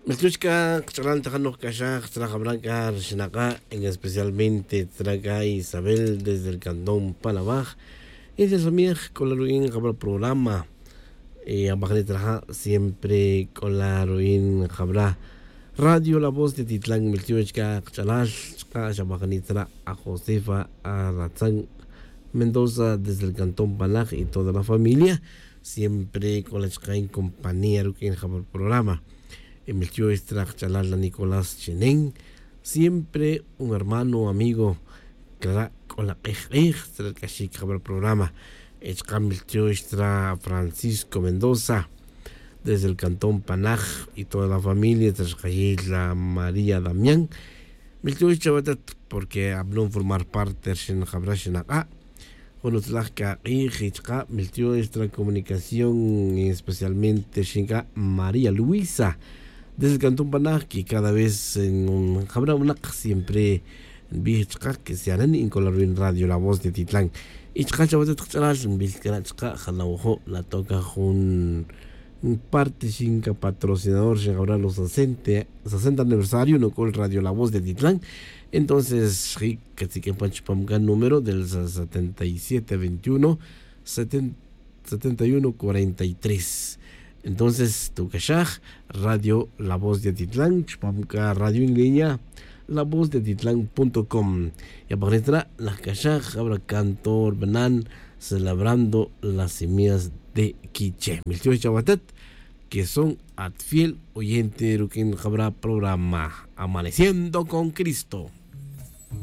Melchushka, Xalan Tajano Kashak, Trajabranca, Shinaka, en especialmente Traga Isabel desde el Cantón Palabaj, y de Samir con la ruin Jabra programa, Abajale Traja siempre con la ruin Jabra Radio La Voz de Titlán, Melchushka, Xalash, Shabajanitra, a Josefa, a Ratzán Mendoza desde el Cantón Palaj y toda la familia, siempre con la chica en compañía ruin Jabra programa. Emilio Estrach Chalala Nicolás Chenén, siempre un hermano, amigo, con la el Kashik el programa. Emilio Estra Francisco Mendoza, desde el Cantón Panaj y toda la familia, la María Damián. Emilio Chabatat, porque habló formar parte de Jabrashinaka. Con Utlaka y Hichka, Emilio Estra Comunicación, especialmente Shinka María Luisa. Desde el Cantón Panaj, que cada vez en un Jabra siempre Bichka que se harán en Colorín Radio La Voz de Titlán. Y Chachabatet Chalas, Vilcarachka, Jalaujo, la toca un parte Shinka patrocinador, se habrá los 60 aniversario, no con Radio La Voz de Titlán. Entonces, que sí que Panchipamgan número del 7721 7143. Entonces, Tukashaj, Radio La Voz de Titlán, Chpamka Radio en línea, lavozdeTitlán.com. Y aparecerá la Kashaj, habrá cantor Benan, celebrando las semillas de Quiche. Miltio Chabatet, que son fiel oyente, que habrá programa Amaneciendo con Cristo.